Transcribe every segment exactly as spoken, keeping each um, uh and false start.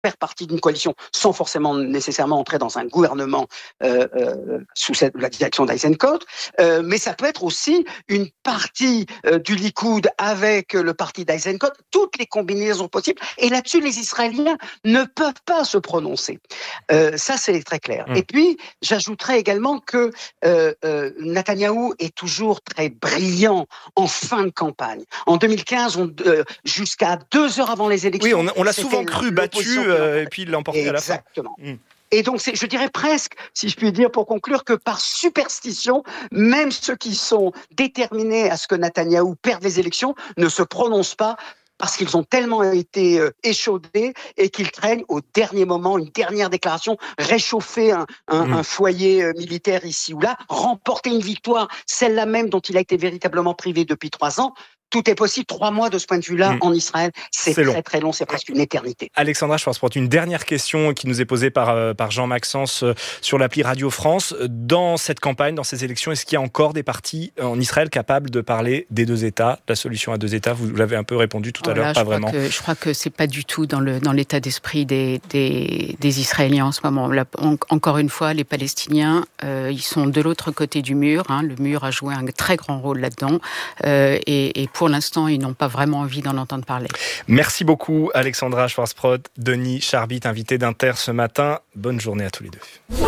faire partie d'une coalition sans forcément nécessairement entrer dans un gouvernement euh, euh, sous cette, la direction d'Eisenkot, euh, mais ça peut être aussi une partie euh, du Likoud avec le parti d'Eisenkot, toutes les combinaisons possibles, et là-dessus les Israéliens ne peuvent pas se prononcer. Euh, ça c'est très clair. Mmh. Et puis j'ajouterais également que euh, euh, Netanyahou est toujours très brillant en fin de campagne. En deux mille quinze, on, euh, jusqu'à deux heures avant les élections, oui, on, on l'a souvent cru battu euh, et puis il l'a emporté à la fin. Exactement. Mmh. Et donc, c'est, je dirais presque, si je puis dire, pour conclure, que par superstition, même ceux qui sont déterminés à ce que Netanyahou perde les élections ne se prononcent pas parce qu'ils ont tellement été euh, échaudés et qu'ils craignent au dernier moment une dernière déclaration, réchauffer un, un, mmh. un foyer euh, militaire ici ou là, remporter une victoire, celle-là même dont il a été véritablement privé depuis trois ans. Tout est possible. Trois mois de ce point de vue-là, mmh. en Israël, c'est, c'est très long. très long, c'est presque une éternité. Alexandra Schwarzbrot, une dernière question qui nous est posée par, euh, par Jean Maxence euh, sur l'appli Radio France. Dans cette campagne, dans ces élections, est-ce qu'il y a encore des partis en Israël capables de parler des deux États, de la solution à deux États? Vous l'avez un peu répondu tout à voilà, l'heure, pas vraiment. Que, je crois que c'est pas du tout dans, le, dans l'état d'esprit des, des, des Israéliens en ce moment. Là, on, encore une fois, les Palestiniens, euh, ils sont de l'autre côté du mur. Hein. Le mur a joué un très grand rôle là-dedans. Euh, et, et pour l'instant, ils n'ont pas vraiment envie d'en entendre parler. Merci beaucoup Alexandra Schwarzbrot, Denis Charbit, invité d'Inter ce matin. Bonne journée à tous les deux.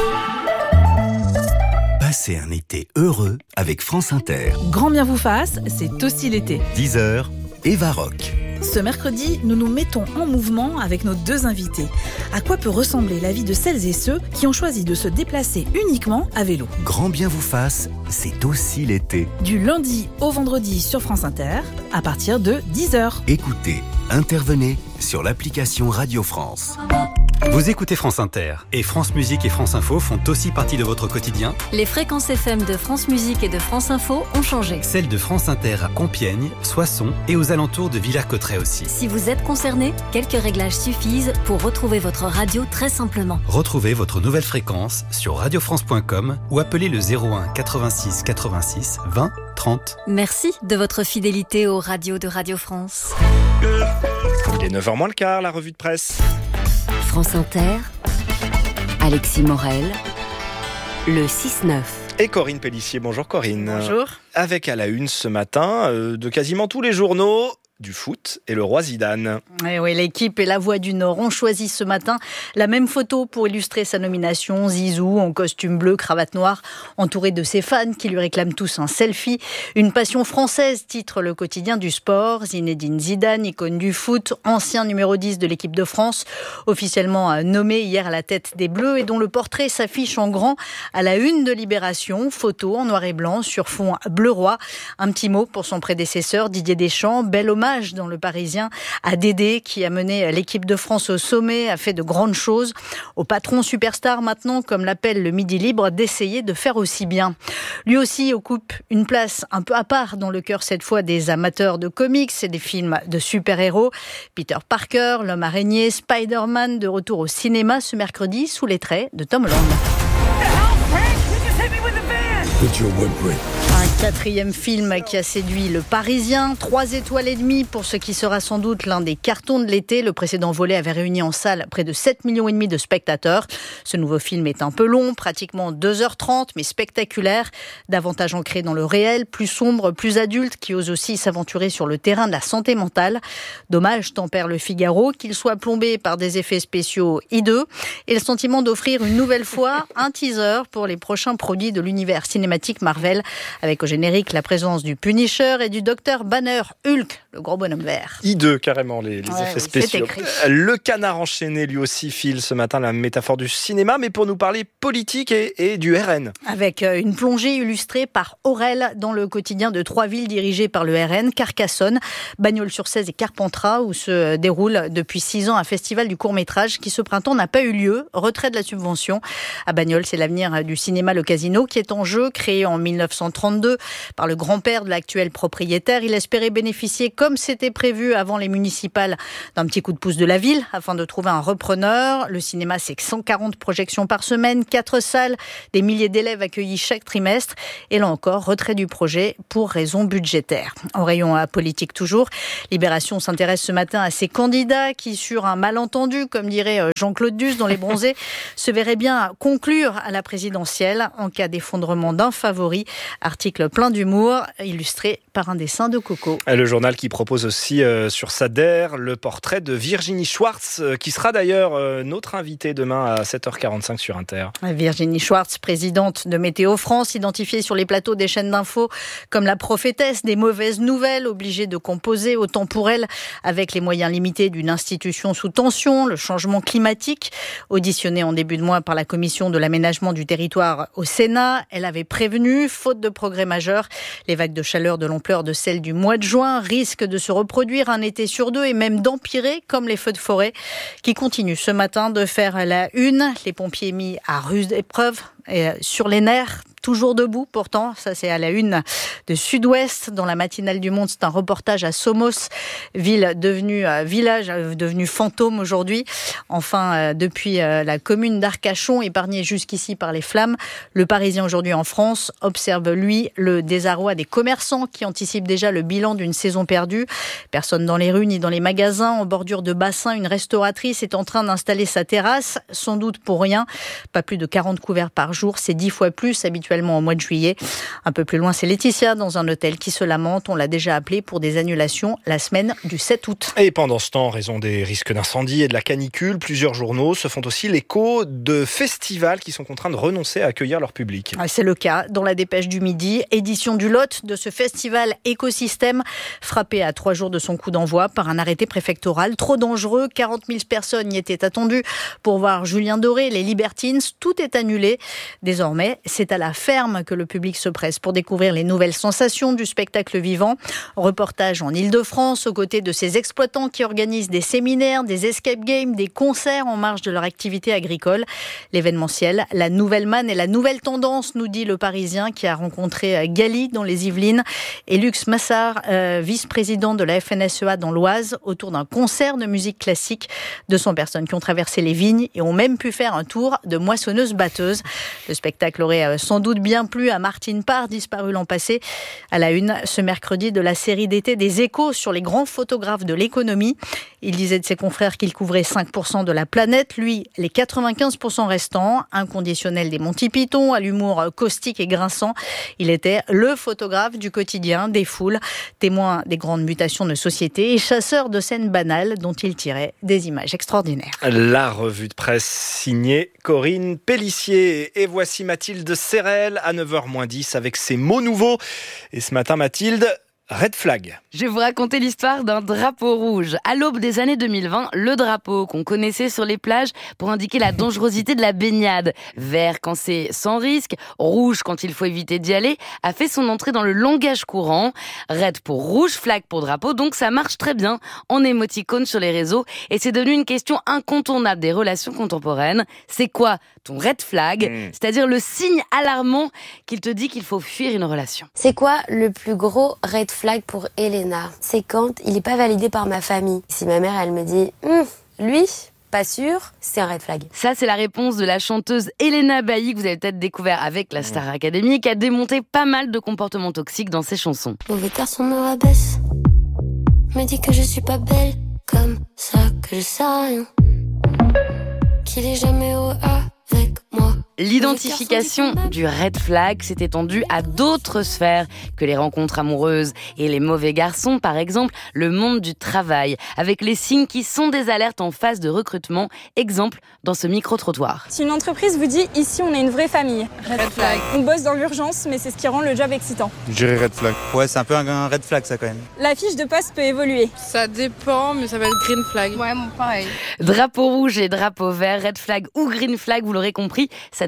Passez un été heureux avec France Inter. Grand bien vous fasse, c'est aussi l'été. dix heures, Eva Rock. Ce mercredi, nous nous mettons en mouvement avec nos deux invités. À quoi peut ressembler la vie de celles et ceux qui ont choisi de se déplacer uniquement à vélo? Grand bien vous fasse, c'est aussi l'été. Du lundi au vendredi sur France Inter, à partir de dix heures. Écoutez, intervenez sur l'application Radio France. Vous écoutez France Inter et France Musique et France Info font aussi partie de votre quotidien. Les fréquences F M de France Musique et de France Info ont changé. Celles de France Inter à Compiègne, Soissons et aux alentours de Villers-Cotterêts aussi. Si vous êtes concerné, quelques réglages suffisent pour retrouver votre radio très simplement. Retrouvez votre nouvelle fréquence sur radiofrance point com ou appelez le zéro un quatre-vingt-six quatre-vingt-six vingt trente. Merci de votre fidélité aux radios de Radio France. Il est neuf heures moins le quart, la revue de presse. France Inter, Alexis Morel, le six neuf. Et Corinne Pellissier. Bonjour Corinne. Bonjour. Avec à la une ce matin euh, de quasiment tous les journaux, du foot et le roi Zidane. Et oui, l'équipe et la Voix du Nord ont choisi ce matin la même photo pour illustrer sa nomination. Zizou en costume bleu, cravate noire, entouré de ses fans qui lui réclament tous un selfie. Une passion française, titre le quotidien du sport. Zinedine Zidane, icône du foot, ancien numéro dix de l'équipe de France, officiellement nommé hier à la tête des Bleus et dont le portrait s'affiche en grand à la une de Libération. Photo en noir et blanc sur fond bleu roi. Un petit mot pour son prédécesseur Didier Deschamps. Bel hommage dans le Parisien à Dédé qui a mené l'équipe de France au sommet, a fait de grandes choses. Au patron superstar maintenant, comme l'appelle le Midi Libre, d'essayer de faire aussi bien. Lui aussi occupe une place un peu à part dans le cœur cette fois des amateurs de comics et des films de super-héros. Peter Parker, l'homme araignée, Spider-Man de retour au cinéma ce mercredi sous les traits de Tom Holland. Un quatrième film qui a séduit le Parisien. Trois étoiles et demie pour ce qui sera sans doute l'un des cartons de l'été. Le précédent volet avait réuni en salle près de sept millions et demi de spectateurs. Ce nouveau film est un peu long, pratiquement deux heures trente, mais spectaculaire. Davantage ancré dans le réel, plus sombre, plus adulte, qui ose aussi s'aventurer sur le terrain de la santé mentale. Dommage, tempère le Figaro, qu'il soit plombé par des effets spéciaux hideux et le sentiment d'offrir une nouvelle fois un teaser pour les prochains produits de l'univers cinématique Marvel, avec au générique la présence du Punisher et du docteur Banner, Hulk, le gros bonhomme vert. Hideux carrément les, les ouais, effets oui, spéciaux. Le canard enchaîné lui aussi file ce matin la métaphore du cinéma, mais pour nous parler politique et, et du R N. Avec une plongée illustrée par Aurel dans le quotidien de trois villes dirigées par le R N, Carcassonne, Bagnols-sur-Cèze et Carpentras, où se déroule depuis six ans un festival du court-métrage qui ce printemps n'a pas eu lieu. Retrait de la subvention. À Bagnols, c'est l'avenir du cinéma Le Casino qui est en jeu, créé en mille neuf cent trente-deux par le grand-père de l'actuel propriétaire. Il espérait bénéficier, comme comme c'était prévu avant les municipales d'un petit coup de pouce de la ville afin de trouver un repreneur. Le cinéma, c'est cent quarante projections par semaine, quatre salles, des milliers d'élèves accueillis chaque trimestre. Et là encore, retrait du projet pour raisons budgétaires. En rayon politique toujours, Libération s'intéresse ce matin à ces candidats qui, sur un malentendu, comme dirait Jean-Claude Duss dans Les Bronzés, se verraient bien conclure à la présidentielle en cas d'effondrement d'un favori. Article plein d'humour, illustré par un dessin de Coco. Le journal qui propose aussi euh, sur Sader le portrait de Virginie Schwartz, euh, qui sera d'ailleurs euh, notre invitée demain à sept heures quarante-cinq sur Inter. Virginie Schwartz, présidente de Météo France, identifiée sur les plateaux des chaînes d'infos comme la prophétesse des mauvaises nouvelles, obligée de composer autant pour elle avec les moyens limités d'une institution sous tension, le changement climatique. Auditionnée en début de mois par la commission de l'aménagement du territoire au Sénat, elle avait prévenu, faute de progrès majeurs, les vagues de chaleur de l'ampleur de celles du mois de juin risquent de se reproduire un été sur deux et même d'empirer comme les feux de forêt qui continuent ce matin de faire la une. Les pompiers mis à rude épreuve et sur les nerfs. Toujours debout, pourtant, ça c'est à la une de Sud-Ouest. Dans la matinale du Monde, c'est un reportage à Somos, ville devenue euh, village, euh, devenu fantôme aujourd'hui. Enfin, euh, depuis euh, la commune d'Arcachon, épargnée jusqu'ici par les flammes, le Parisien aujourd'hui en France observe, lui, le désarroi des commerçants qui anticipent déjà le bilan d'une saison perdue. Personne dans les rues ni dans les magasins. En bordure de bassin, une restauratrice est en train d'installer sa terrasse, sans doute pour rien. Pas plus de quarante couverts par jour, c'est dix fois plus habituellement au mois de juillet. Un peu plus loin, c'est Laetitia dans un hôtel qui se lamente. On l'a déjà appelé pour des annulations la semaine du sept août. Et pendant ce temps, en raison des risques d'incendie et de la canicule, plusieurs journaux se font aussi l'écho de festivals qui sont contraints de renoncer à accueillir leur public. C'est le cas dans la Dépêche du Midi, édition du Lot de ce festival Écosystème, frappé à trois jours de son coup d'envoi par un arrêté préfectoral trop dangereux. quarante mille personnes y étaient attendues pour voir Julien Doré, les Libertines. Tout est annulé. Désormais, c'est à la ferme que le public se presse pour découvrir les nouvelles sensations du spectacle vivant. Reportage en Ile-de-France aux côtés de ces exploitants qui organisent des séminaires, des escape games, des concerts en marge de leur activité agricole. L'événementiel, la nouvelle manne et la nouvelle tendance, nous dit le Parisien qui a rencontré Gali dans les Yvelines et Lux Massard, euh, vice-président de la F N S E A dans l'Oise, autour d'un concert de musique classique. deux cents personnes qui ont traversé les vignes et ont même pu faire un tour de moissonneuse-batteuse. Le spectacle aurait sans doute bien plu à Martine Parr, disparue l'an passé. À la une, ce mercredi, de la série d'été des Échos sur les grands photographes de l'économie. Il disait de ses confrères qu'il couvrait cinq pour cent de la planète, lui, les quatre-vingt-quinze pour cent restants. Inconditionnel des Monty Python, à l'humour caustique et grinçant. Il était le photographe du quotidien, des foules, témoin des grandes mutations de société et chasseur de scènes banales dont il tirait des images extraordinaires. La revue de presse signée Corinne Pellissier. Et voici Mathilde Serrel à neuf heures moins dix avec ses mots nouveaux. Et ce matin, Mathilde, Red Flag. Je vais vous raconter l'histoire d'un drapeau rouge. À l'aube des années deux mille vingt, le drapeau qu'on connaissait sur les plages pour indiquer la dangerosité de la baignade, vert quand c'est sans risque, rouge quand il faut éviter d'y aller, a fait son entrée dans le langage courant. Red pour rouge, flag pour drapeau, donc ça marche très bien en émoticône sur les réseaux et c'est devenu une question incontournable des relations contemporaines. C'est quoi ton red flag, mmh. c'est-à-dire le signe alarmant qu'il te dit qu'il faut fuir une relation? C'est quoi le plus gros red flag pour Elena? C'est quand il n'est pas validé par ma famille. Si ma mère, elle me dit hm, lui, pas sûr, c'est un red flag. Ça, c'est la réponse de la chanteuse Elena Bailly que vous avez peut-être découvert avec la Star Academy, qui a démonté pas mal de comportements toxiques dans ses chansons. Mauvais garçon me rabaisse, me dit que je suis pas belle, comme ça que je sais rien, qu'il est jamais au A avec moi. L'identification du red flag s'est étendue à d'autres sphères que les rencontres amoureuses et les mauvais garçons, par exemple le monde du travail, avec les signes qui sont des alertes en phase de recrutement, exemple dans ce micro-trottoir. Si une entreprise vous dit « ici on est une vraie famille », red flag. On bosse dans l'urgence, mais c'est ce qui rend le job excitant. Je dirais red flag. Ouais, c'est un peu un red flag ça quand même. La fiche de poste peut évoluer. Ça dépend, mais ça va être green flag. Ouais, bon, pareil. Drapeau rouge et drapeau vert, red flag ou green flag, vous l'aurez compris, ça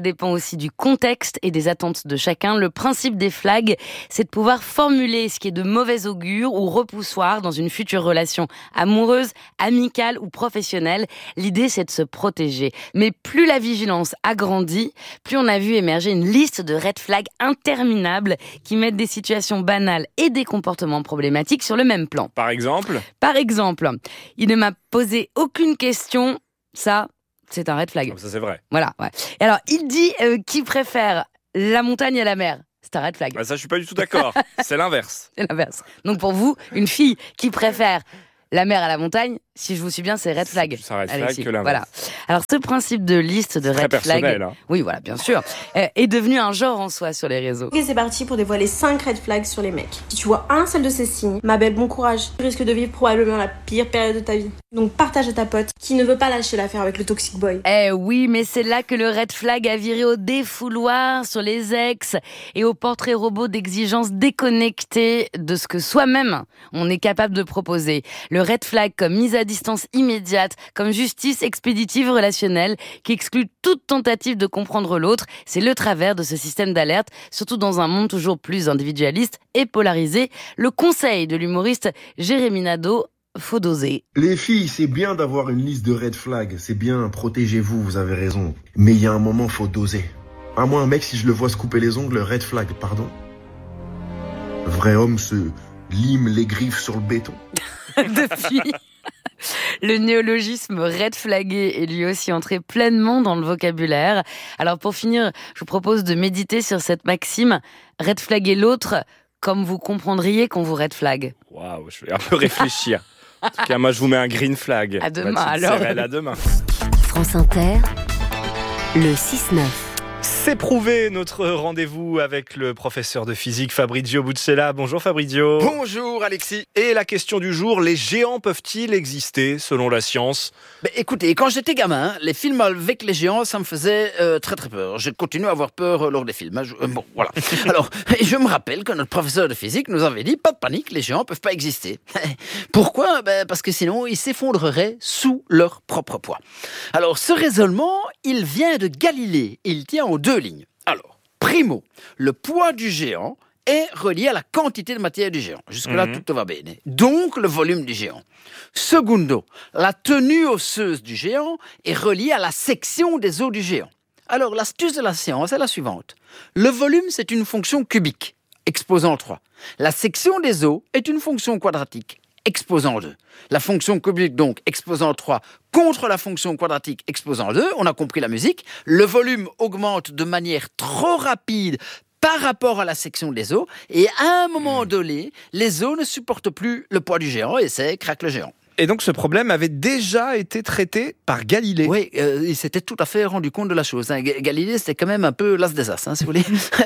dépend aussi du contexte et des attentes de chacun. Le principe des flags, c'est de pouvoir formuler ce qui est de mauvais augure ou repoussoir dans une future relation amoureuse, amicale ou professionnelle. L'idée, c'est de se protéger. Mais plus la vigilance a grandi, plus on a vu émerger une liste de red flags interminables qui mettent des situations banales et des comportements problématiques sur le même plan. Par exemple ? Par exemple, il ne m'a posé aucune question, ça, c'est un red flag. Ça, c'est vrai. Voilà, ouais. Et alors, il dit euh, qu'il préfère la montagne à la mer. C'est un red flag. Bah ça, je suis pas du tout d'accord. C'est l'inverse. C'est l'inverse. Donc pour vous, une fille qui préfère la mer à la montagne, si je vous suis bien, c'est red flag. C'est un red flag Alexis. que l'inverse. Voilà. Alors ce principe de liste de Très red flag, hein. oui, voilà, bien sûr, est devenu un genre en soi sur les réseaux. Ok, c'est parti pour dévoiler cinq red flags sur les mecs. Si tu vois un seul de ces signes, ma belle, bon courage. Tu risques de vivre probablement la pire période de ta vie. Donc partage à ta pote qui ne veut pas lâcher l'affaire avec le toxic boy. Eh oui, mais c'est là que le red flag a viré au défouloir sur les ex et au portrait robot d'exigences déconnectées de ce que soi-même on est capable de proposer. Le red flag comme mise à distance immédiate, comme justice expéditive relationnelle qui exclut toute tentative de comprendre l'autre. C'est le travers de ce système d'alerte, surtout dans un monde toujours plus individualiste et polarisé. Le conseil de l'humoriste Jérémy Nadeau, faut doser. Les filles, c'est bien d'avoir une liste de red flags, c'est bien, protégez-vous, vous avez raison. Mais il y a un moment, faut doser. À moi, un mec, si je le vois se couper les ongles, red flag, pardon. Vrai homme se lime les griffes sur le béton. Depuis, le néologisme red flagué est lui aussi entré pleinement dans le vocabulaire. Alors pour finir, je vous propose de méditer sur cette maxime, red flaguer l'autre comme vous comprendriez qu'on vous red flag. Waouh, je vais un peu réfléchir. En tout cas, moi, je vous mets un green flag. À demain, Mathilde alors. Serrel, à demain. France Inter, le six neuf. C'est prouvé, notre rendez-vous avec le professeur de physique Fabrizio Buccella. Bonjour Fabrizio. Bonjour Alexis. Et la question du jour, les géants peuvent-ils exister selon la science ? Ben, écoutez, quand j'étais gamin, les films avec les géants, ça me faisait euh, très très peur. Je continue à avoir peur euh, lors des films. Je, euh, bon, voilà. Alors, je me rappelle que notre professeur de physique nous avait dit, pas de panique, les géants peuvent pas exister. Pourquoi ? Ben, parce que sinon, ils s'effondreraient sous leur propre poids. Alors, ce raisonnement, il vient de Galilée. Il tient aux deux lignes. Alors, primo, le poids du géant est relié à la quantité de matière du géant. Jusque-là, mmh. tout va bien. Donc, le volume du géant. Secondo, la tenue osseuse du géant est reliée à la section des os du géant. Alors, l'astuce de la science est la suivante. Le volume, c'est une fonction cubique, exposant trois. La section des os est une fonction quadratique, exposant deux. La fonction cubique, donc, exposant trois, contre la fonction quadratique exposant deux, on a compris la musique, le volume augmente de manière trop rapide par rapport à la section des os, et à un moment donné, les os ne supportent plus le poids du géant, et c'est craque le géant. Et donc ce problème avait déjà été traité par Galilée. Oui, euh, il s'était tout à fait rendu compte de la chose. Hein. Galilée, c'était quand même un peu l'as des as, hein, si vous voulez.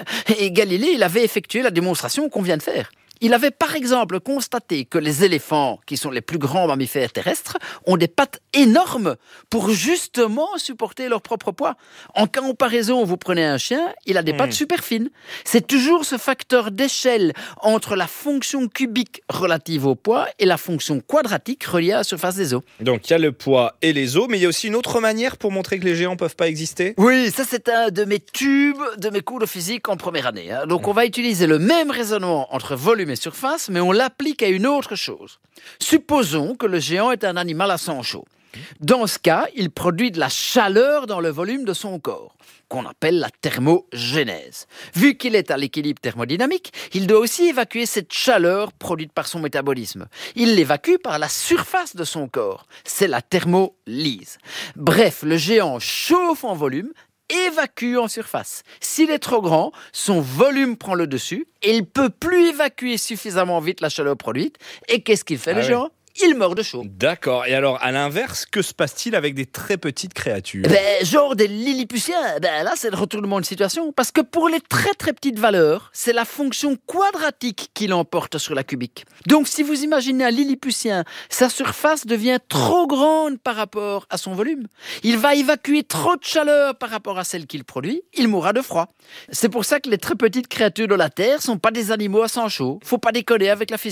Et Galilée, il avait effectué la démonstration qu'on vient de faire. Il avait par exemple constaté que les éléphants, qui sont les plus grands mammifères terrestres, ont des pattes énormes pour justement supporter leur propre poids. En comparaison, vous prenez un chien, il a des mmh. pattes super fines. C'est toujours ce facteur d'échelle entre la fonction cubique relative au poids et la fonction quadratique reliée à la surface des os. Donc il y a le poids et les os, mais il y a aussi une autre manière pour montrer que les géants ne peuvent pas exister. Oui, ça c'est un de mes tubes de mes cours de physique en première année. Hein. Donc mmh. on va utiliser le même raisonnement entre volume et surface, mais on l'applique à une autre chose. Supposons que le géant est un animal à sang chaud. Dans ce cas, il produit de la chaleur dans le volume de son corps, qu'on appelle la thermogénèse. Vu qu'il est à l'équilibre thermodynamique, il doit aussi évacuer cette chaleur produite par son métabolisme. Il l'évacue par la surface de son corps. C'est la thermolyse. Bref, le géant chauffe en volume, évacue en surface. S'il est trop grand, son volume prend le dessus et il ne peut plus évacuer suffisamment vite la chaleur produite. Et qu'est-ce qu'il fait, ah le ouais. géant ? Il meurt de chaud. D'accord. Et alors, à l'inverse, que se passe-t-il avec des très petites créatures ? Ben, genre des lilliputiens. Ben, là, c'est le retournement de situation. Parce que pour les très très petites valeurs, c'est la fonction quadratique qui l'emporte sur la cubique. Donc, si vous imaginez un lilliputien, sa surface devient trop grande par rapport à son volume. Il va évacuer trop de chaleur par rapport à celle qu'il produit. Il mourra de froid. C'est pour ça que les très petites créatures de la Terre sont pas des animaux à sang chaud. Faut pas déconner avec la physique.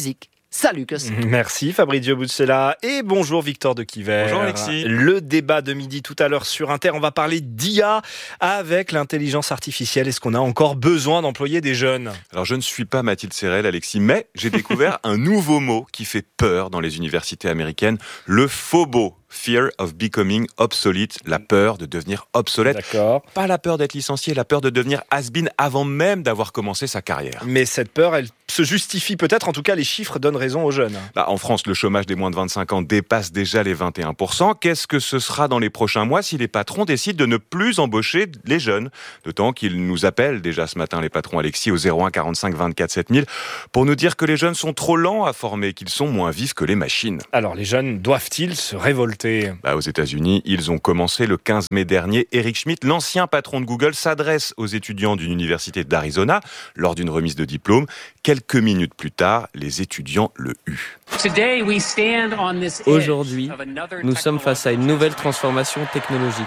Salut Gus. Merci Fabrizio Buccella et bonjour Victor de Quiver. Bonjour Alexis. Le débat de midi tout à l'heure sur Inter, on va parler d'I A avec l'intelligence artificielle. Est-ce qu'on a encore besoin d'employer des jeunes ? Alors je ne suis pas Mathilde Serrel, Alexis, mais j'ai découvert un nouveau mot qui fait peur dans les universités américaines, le phobo. Fear of becoming obsolete, la peur de devenir obsolète. D'accord. Pas la peur d'être licencié, la peur de devenir has-been avant même d'avoir commencé sa carrière. Mais cette peur, elle se justifie peut-être, en tout cas les chiffres donnent raison aux jeunes. Bah, en France, le chômage des moins de vingt-cinq ans dépasse déjà les vingt et un pour cent. Qu'est-ce que ce sera dans les prochains mois si les patrons décident de ne plus embaucher les jeunes ? D'autant qu'ils nous appellent déjà ce matin, les patrons Alexis, au zéro un quarante-cinq vingt-quatre sept mille, pour nous dire que les jeunes sont trop lents à former, qu'ils sont moins vifs que les machines. Alors les jeunes doivent-ils se révolter ? Bah, aux États-Unis, ils ont commencé le quinze mai dernier. Eric Schmidt, l'ancien patron de Google, s'adresse aux étudiants d'une université d'Arizona lors d'une remise de diplôme. Quelques minutes plus tard, les étudiants le huent. Aujourd'hui, nous sommes face à une nouvelle transformation technologique.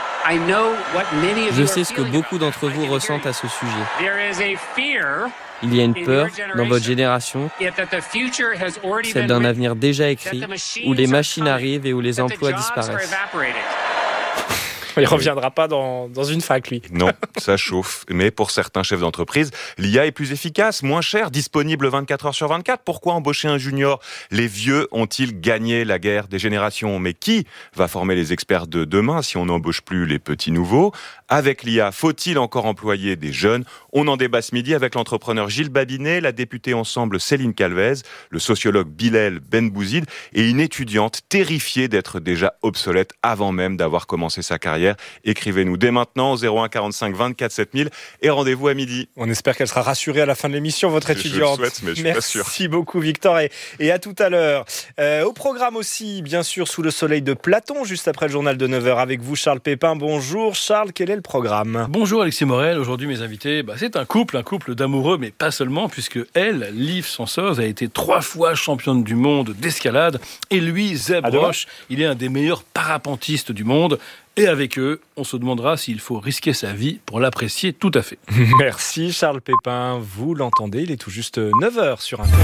Je sais ce que beaucoup d'entre vous ressentent à ce sujet. Il y a une peur dans votre génération, celle d'un avenir déjà écrit, où les machines arrivent et où les emplois disparaissent. Il ne reviendra pas dans, dans une fac, lui. Non, ça chauffe. Mais pour certains chefs d'entreprise, l'I A est plus efficace, moins cher, disponible vingt-quatre heures sur vingt-quatre. Pourquoi embaucher un junior ? Les vieux ont-ils gagné la guerre des générations ? Mais qui va former les experts de demain si on n'embauche plus les petits nouveaux ? Avec l'I A, faut-il encore employer des jeunes ? On en débat ce midi avec l'entrepreneur Gilles Babinet, la députée Ensemble Céline Calvez, le sociologue Bilal Benbouzid et une étudiante terrifiée d'être déjà obsolète avant même d'avoir commencé sa carrière. Écrivez-nous dès maintenant au zéro un quarante-cinq vingt-quatre sept mille et rendez-vous à midi. On espère qu'elle sera rassurée à la fin de l'émission, votre étudiante. Je le souhaite, mais je suis Merci pas sûr. Merci beaucoup Victor et, et à tout à l'heure. Euh, au programme aussi, bien sûr, Sous le soleil de Platon, juste après le journal de neuf heures avec vous Charles Pépin. Bonjour Charles, quel est le programme ? Bonjour Alexis Morel, aujourd'hui mes invités, bah, c'est un couple, un couple d'amoureux, mais pas seulement, puisque elle, Liv Sansoz, a été trois fois championne du monde d'escalade et lui, Zeb Roche, il est un des meilleurs parapentistes du monde. Et avec eux, on se demandera s'il faut risquer sa vie pour l'apprécier tout à fait. Merci Charles Pépin, vous l'entendez, il est tout juste neuf heures sur Inter.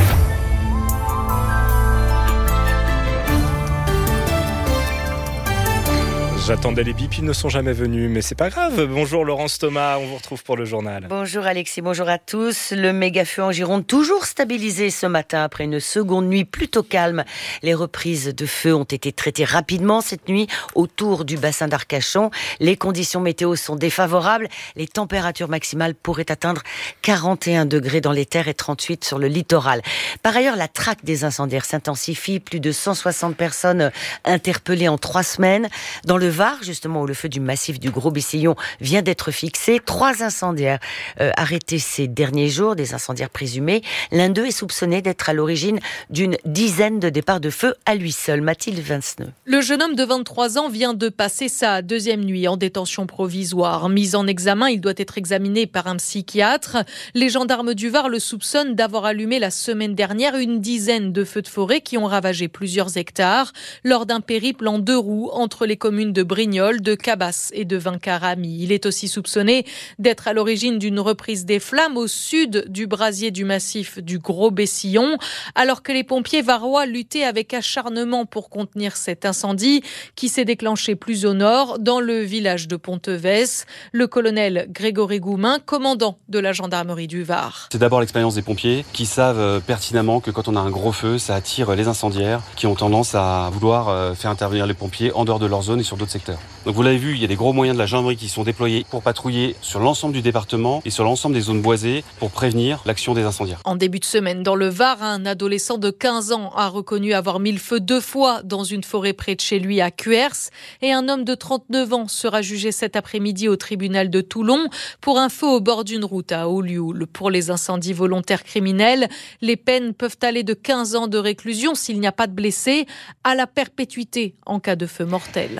J'attendais les bips, ils ne sont jamais venus, mais c'est pas grave. Bonjour Laurence Thomas, on vous retrouve pour le journal. Bonjour Alexis, bonjour à tous. Le méga-feu en Gironde, toujours stabilisé ce matin après une seconde nuit plutôt calme. Les reprises de feu ont été traitées rapidement cette nuit autour du bassin d'Arcachon. Les conditions météo sont défavorables. Les températures maximales pourraient atteindre quarante et un degrés dans les terres et trente-huit sur le littoral. Par ailleurs, la traque des incendiaires s'intensifie. Plus de cent soixante personnes interpellées en trois semaines. Dans le Var, justement, où le feu du massif du Gros-Bessillon vient d'être fixé. Trois incendiaires euh, arrêtés ces derniers jours, des incendiaires présumés. L'un d'eux est soupçonné d'être à l'origine d'une dizaine de départs de feu à lui seul. Mathilde Vinceneux. Le jeune homme de vingt-trois ans vient de passer sa deuxième nuit en détention provisoire. Mis en examen, il doit être examiné par un psychiatre. Les gendarmes du Var le soupçonnent d'avoir allumé la semaine dernière une dizaine de feux de forêt qui ont ravagé plusieurs hectares lors d'un périple en deux roues entre les communes de Brignoles, de Cabas et de Vincarami. Il est aussi soupçonné d'être à l'origine d'une reprise des flammes au sud du brasier du massif du Gros-Bessillon, alors que les pompiers varois luttaient avec acharnement pour contenir cet incendie qui s'est déclenché plus au nord, dans le village de Pontevès. Le colonel Grégory Goumin, commandant de la gendarmerie du Var. C'est d'abord l'expérience des pompiers qui savent pertinemment que quand on a un gros feu, ça attire les incendiaires qui ont tendance à vouloir faire intervenir les pompiers en dehors de leur zone et sur d'autres secteurs. Donc vous l'avez vu, il y a des gros moyens de la gendarmerie qui sont déployés pour patrouiller sur l'ensemble du département et sur l'ensemble des zones boisées pour prévenir l'action des incendiaires. En début de semaine, dans le Var, un adolescent de quinze ans a reconnu avoir mis le feu deux fois dans une forêt près de chez lui à Cuers et un homme de trente-neuf ans sera jugé cet après-midi au tribunal de Toulon pour un feu au bord d'une route à Olioul. Pour les incendies volontaires criminels, les peines peuvent aller de quinze ans de réclusion s'il n'y a pas de blessés à la perpétuité en cas de feu mortel. Mathilde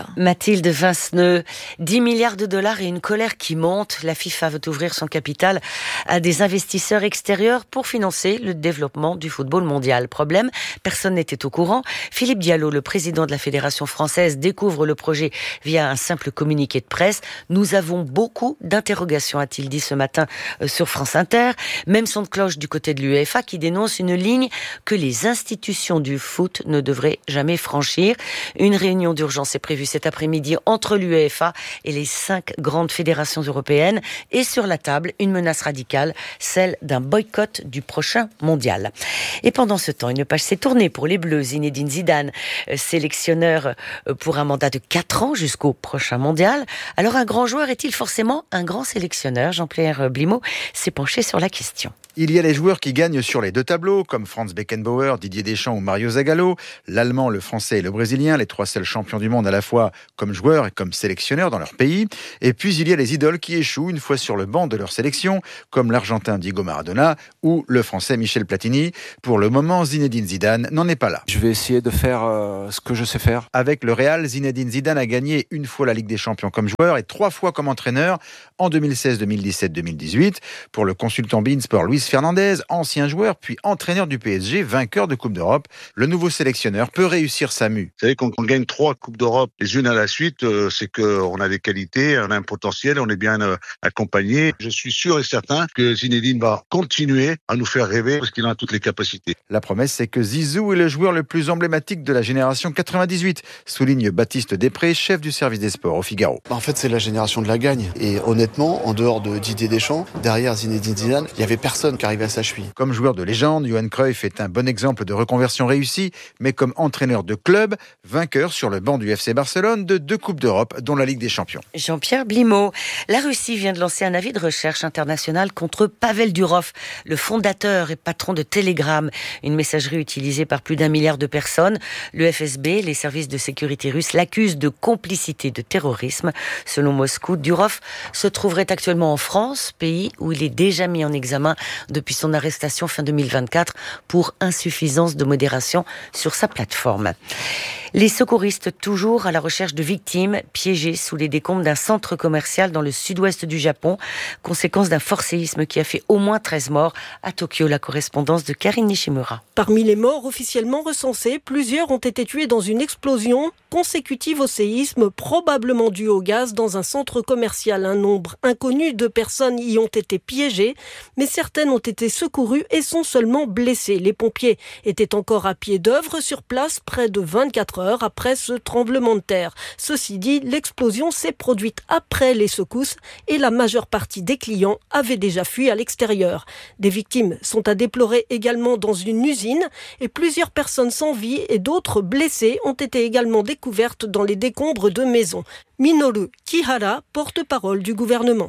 Mathilde Vinceneux, dix milliards de dollars et une colère qui monte. La FIFA veut ouvrir son capital à des investisseurs extérieurs pour financer le développement du football mondial. Problème, personne n'était au courant. Philippe Diallo, le président de la Fédération française, découvre le projet via un simple communiqué de presse. Nous avons beaucoup d'interrogations, a-t-il dit ce matin sur France Inter. Même son de cloche du côté de l'UEFA qui dénonce une ligne que les institutions du foot ne devraient jamais franchir. Une réunion d'urgence est prévue cet après-midi entre l'UEFA et les cinq grandes fédérations européennes. Et sur la table, une menace radicale, celle d'un boycott du prochain mondial. Et pendant ce temps, une page s'est tournée pour les Bleus. Zinedine Zidane, sélectionneur pour un mandat de quatre ans jusqu'au prochain mondial. Alors un grand joueur est-il forcément un grand sélectionneur ? Jean-Pierre Blimaud s'est penché sur la question. Il y a les joueurs qui gagnent sur les deux tableaux, comme Franz Beckenbauer, Didier Deschamps ou Mario Zagallo, l'Allemand, le Français et le Brésilien, les trois seuls champions du monde à la fois comme joueurs et comme sélectionneurs dans leur pays. Et puis il y a les idoles qui échouent une fois sur le banc de leur sélection, comme l'Argentin Diego Maradona ou le Français Michel Platini. Pour le moment, Zinedine Zidane n'en est pas là. Je vais essayer de faire euh, ce que je sais faire. Avec le Real, Zinedine Zidane a gagné une fois la Ligue des Champions comme joueur et trois fois comme entraîneur en deux mille seize, deux mille dix-sept, deux mille dix-huit. Pour le consultant Beansport Luis Fernandez, ancien joueur puis entraîneur du P S G, vainqueur de Coupe d'Europe, le nouveau sélectionneur peut réussir sa mue. Vous savez, quand on gagne trois Coupes d'Europe les unes à la suite, euh, c'est qu'on a des qualités, on a un potentiel, on est bien euh, accompagné. Je suis sûr et certain que Zinedine va continuer à nous faire rêver parce qu'il a toutes les capacités. La promesse, c'est que Zizou est le joueur le plus emblématique de la génération quatre-vingt-dix-huit, souligne Baptiste Després, chef du service des sports au Figaro. En fait, c'est la génération de la gagne. Et honnêtement, en dehors de Didier Deschamps, derrière Zinedine Zidane, il n'y avait personne qui arrivait à sa cheville. Comme joueur de légende, Johan Cruyff est un bon exemple de reconversion réussie, mais comme entraîneur de club, vainqueur sur le banc du F C Barcelone de deux Coupes d'Europe, dont la Ligue des Champions. Jean-Pierre Blimaud. La Russie vient de lancer un avis de recherche international contre Pavel Durov, le fondateur et patron de Telegram, une messagerie utilisée par plus d'un milliard de personnes. Le F S B, les services de sécurité russes, l'accusent de complicité de terrorisme. Selon Moscou, Durov se trouverait actuellement en France, pays où il est déjà mis en examen depuis son arrestation fin deux mille vingt-quatre pour insuffisance de modération sur sa plateforme. Les secouristes toujours à la recherche de victimes piégées sous les décombres d'un centre commercial dans le sud-ouest du Japon, conséquence d'un fort séisme qui a fait au moins treize morts. À Tokyo, la correspondance de Karine Nishimura. Parmi les morts officiellement recensés, plusieurs ont été tués dans une explosion consécutive au séisme, probablement due au gaz dans un centre commercial. Un nombre inconnu de personnes y ont été piégées, mais certaines ont été secourues et sont seulement blessées. Les pompiers étaient encore à pied d'œuvre sur place près de vingt-quatre heures après ce tremblement de terre. Ceci dit, l'explosion s'est produite après les secousses et la majeure partie des clients avaient déjà fui à l'extérieur. Des victimes sont à déplorer également dans une usine et plusieurs personnes sans vie et d'autres blessées ont été également découvertes dans les décombres de maisons. Minoru Kihara, porte-parole du gouvernement.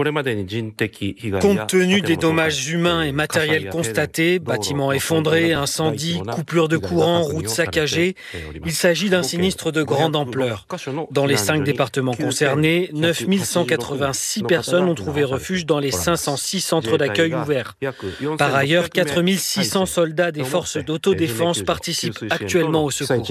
Compte tenu des dommages humains et matériels constatés, bâtiments effondrés, incendies, coupures de courant, routes saccagées, il s'agit d'un sinistre de grande ampleur. Dans les cinq départements concernés, neuf mille cent quatre-vingt-six personnes ont trouvé refuge dans les cinq cent six centres d'accueil ouverts. Par ailleurs, quatre mille six cents soldats des forces d'autodéfense participent actuellement au secours.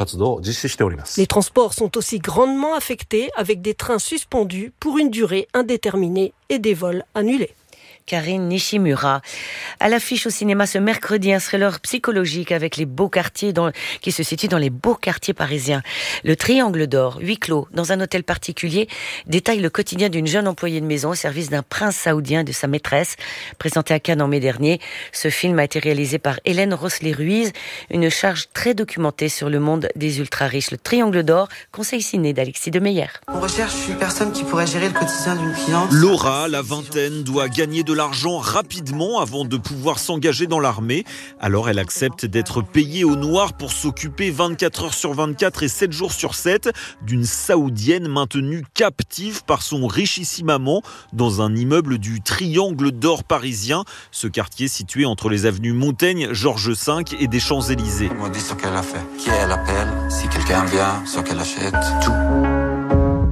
Les transports sont aussi grandement affectés avec des trains suspendus pour une durée indéterminée et des vols annulés. Karine Nishimura. À l'affiche au cinéma ce mercredi, un thriller psychologique avec les beaux quartiers dans, qui se situe dans les beaux quartiers parisiens. Le Triangle d'Or, huis clos, dans un hôtel particulier, détaille le quotidien d'une jeune employée de maison au service d'un prince saoudien et de sa maîtresse. Présenté à Cannes en mai dernier, ce film a été réalisé par Hélène Rosselet-Ruiz, une charge très documentée sur le monde des ultra-riches. Le Triangle d'Or, conseil ciné d'Alexis de Meyer. On recherche une personne qui pourrait gérer le quotidien d'une cliente. Laura, la vingtaine, doit gagner de l'argent rapidement avant de pouvoir s'engager dans l'armée. Alors elle accepte d'être payée au noir pour s'occuper vingt-quatre heures sur vingt-quatre et sept jours sur sept d'une Saoudienne maintenue captive par son richissime amant dans un immeuble du Triangle d'Or parisien. Ce quartier situé entre les avenues Montaigne, Georges cinq et des Champs-Élysées. On dit ce qu'elle a fait, qui elle appelle, si quelqu'un vient, ce qu'elle achète, tout.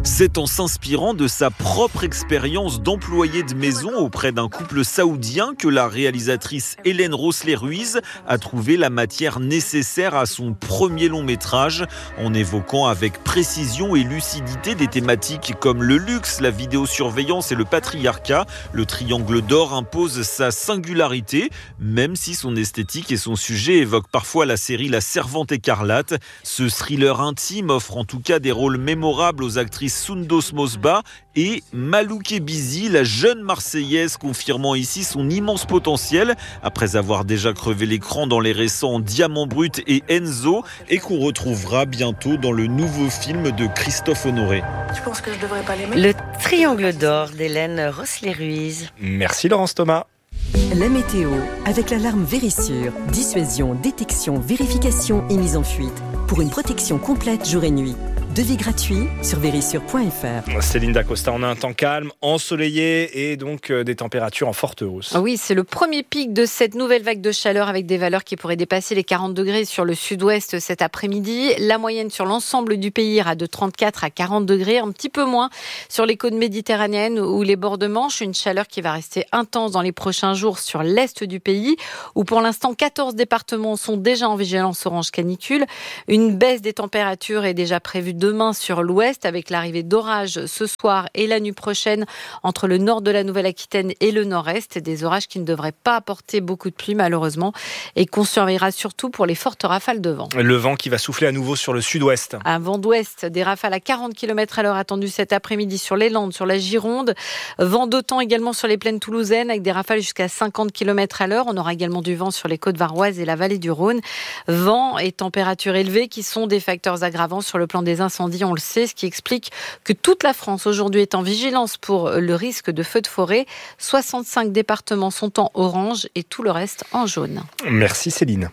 C'est en s'inspirant de sa propre expérience d'employée de maison auprès d'un couple saoudien que la réalisatrice Hélène Rossler-Ruiz a trouvé la matière nécessaire à son premier long métrage, en évoquant avec précision et lucidité des thématiques comme le luxe, la vidéosurveillance et le patriarcat. Le triangle d'or impose sa singularité, même si son esthétique et son sujet évoquent parfois la série La Servante écarlate. Ce thriller intime offre en tout cas des rôles mémorables aux actrices Soundos Mosba et Malouké Bizi, la jeune Marseillaise confirmant ici son immense potentiel après avoir déjà crevé l'écran dans les récents Diamant Brut et Enzo et qu'on retrouvera bientôt dans le nouveau film de Christophe Honoré. Tu penses que je devrais pas l'aimer ? Le Triangle d'or d'Hélène Rossler-Ruiz. Merci Laurence Thomas. La météo avec l'alarme Vérissure. Dissuasion, détection, vérification et mise en fuite. Pour une protection complète jour et nuit. Devis gratuit sur vérissure point f r. Céline Dacosta, on a un temps calme, ensoleillé et donc euh, des températures en forte hausse. Oui, c'est le premier pic de cette nouvelle vague de chaleur avec des valeurs qui pourraient dépasser les quarante degrés sur le sud-ouest cet après-midi. La moyenne sur l'ensemble du pays ira de trente-quatre à quarante degrés, un petit peu moins sur les côtes méditerranéennes ou les bords de Manche. Une chaleur qui va rester intense dans les prochains jours sur l'est du pays où pour l'instant quatorze départements sont déjà en vigilance orange canicule. Une baisse des températures est déjà prévue de demain sur l'ouest avec l'arrivée d'orages ce soir et la nuit prochaine entre le nord de la Nouvelle-Aquitaine et le nord-est. Des orages qui ne devraient pas apporter beaucoup de pluie malheureusement et qu'on surveillera surtout pour les fortes rafales de vent. Le vent qui va souffler à nouveau sur le sud-ouest. Un vent d'ouest, des rafales à quarante kilomètres à l'heure attendues cet après-midi sur les Landes, sur la Gironde. Vent d'automne également sur les plaines toulousaines avec des rafales jusqu'à cinquante kilomètres à l'heure. On aura également du vent sur les côtes varoises et la vallée du Rhône. Vent et températures élevées qui sont des facteurs aggravants sur le plan des incendies. On le sait, ce qui explique que toute la France aujourd'hui est en vigilance pour le risque de feux de forêt. soixante-cinq départements sont en orange et tout le reste en jaune. Merci Céline.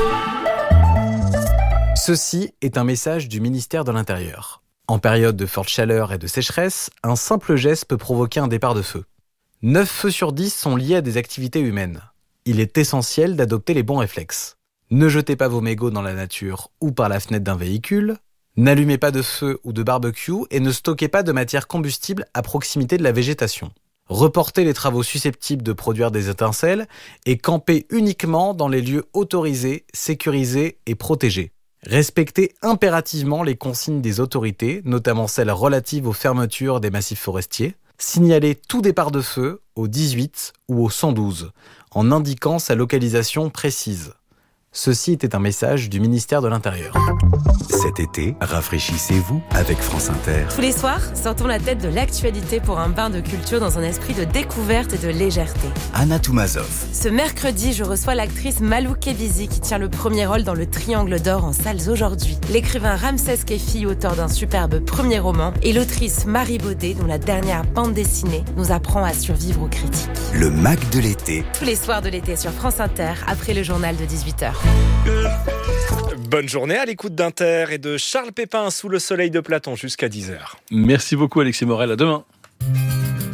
Ceci est un message du ministère de l'Intérieur. En période de forte chaleur et de sécheresse, un simple geste peut provoquer un départ de feu. neuf feux sur dix sont liés à des activités humaines. Il est essentiel d'adopter les bons réflexes. Ne jetez pas vos mégots dans la nature ou par la fenêtre d'un véhicule. N'allumez pas de feu ou de barbecue et ne stockez pas de matière combustible à proximité de la végétation. Reportez les travaux susceptibles de produire des étincelles et campez uniquement dans les lieux autorisés, sécurisés et protégés. Respectez impérativement les consignes des autorités, notamment celles relatives aux fermetures des massifs forestiers. Signalez tout départ de feu au dix-huit ou au cent douze, en indiquant sa localisation précise. Ceci était un message du ministère de l'Intérieur. Cet été, rafraîchissez-vous avec France Inter. Tous les soirs, sortons la tête de l'actualité pour un bain de culture dans un esprit de découverte et de légèreté. Anna Toumazov. Ce mercredi, je reçois l'actrice Malouké Bizi qui tient le premier rôle dans le Triangle d'or en salles aujourd'hui. L'écrivain Ramsès Kefi, auteur d'un superbe premier roman, et l'autrice Marie Baudet, dont la dernière bande dessinée nous apprend à survivre aux critiques. Le Mac de l'été. Tous les soirs de l'été sur France Inter, après le journal de dix-huit heures. Bonne journée à l'écoute d'Inter et de Charles Pépin sous le soleil de Platon jusqu'à dix heures. Merci beaucoup Alexis Morel, à demain.